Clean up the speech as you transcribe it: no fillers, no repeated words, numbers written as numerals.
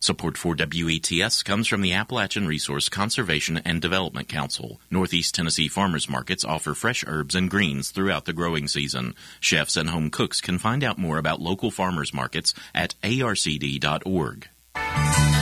Support for WETS comes from the Appalachian Resource Conservation and Development Council. Northeast Tennessee farmers markets offer fresh herbs and greens throughout the growing season. Chefs and home cooks can find out more about local farmers markets at arcd.org.